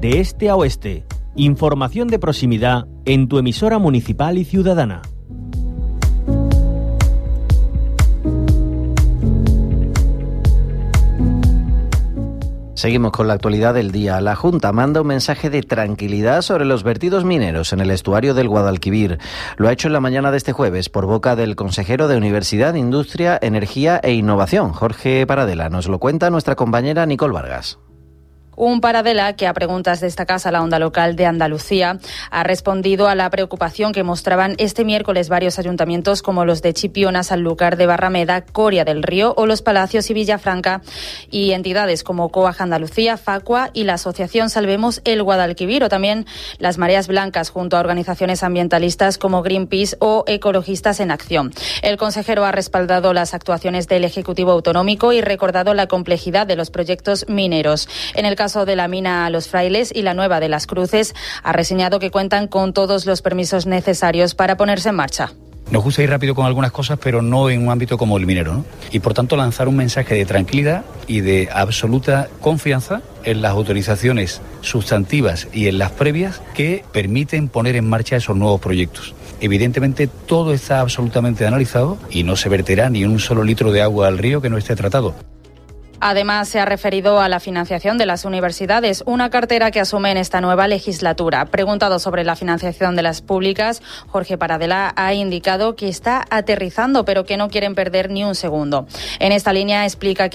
de este a oeste. Información de proximidad en tu emisora municipal y ciudadana. Seguimos con la actualidad del día. La Junta manda un mensaje de tranquilidad sobre los vertidos mineros en el estuario del Guadalquivir. Lo ha hecho en la mañana de este jueves por boca del consejero de Universidad, Industria, Energía e Innovación, Jorge Paradela. Nos lo cuenta nuestra compañera Nicole Vargas. Un Paradela que, a preguntas de esta casa, la Onda Local de Andalucía, ha respondido a la preocupación que mostraban este miércoles varios ayuntamientos como los de Chipiona, Sanlúcar de Barrameda, Coria del Río o Los Palacios y Villafranca, y entidades como COAG Andalucía, Facua y la Asociación Salvemos el Guadalquivir, o también las Mareas Blancas, junto a organizaciones ambientalistas como Greenpeace o Ecologistas en Acción. El consejero ha respaldado las actuaciones del Ejecutivo Autonómico y recordado la complejidad de los proyectos mineros. En el caso de la mina Los Frailes y la nueva de Las Cruces, ha reseñado que cuentan con todos los permisos necesarios para ponerse en marcha. Nos gusta ir rápido con algunas cosas, pero no en un ámbito como el minero, ¿no? Y por tanto lanzar un mensaje de tranquilidad y de absoluta confianza en las autorizaciones sustantivas y en las previas que permiten poner en marcha esos nuevos proyectos. Evidentemente todo está absolutamente analizado y no se verterá ni un solo litro de agua al río que no esté tratado. Además, se ha referido a la financiación de las universidades, una cartera que asume en esta nueva legislatura. Preguntado sobre la financiación de las públicas, Jorge Paradela ha indicado que está aterrizando, pero que no quieren perder ni un segundo. En esta línea explica que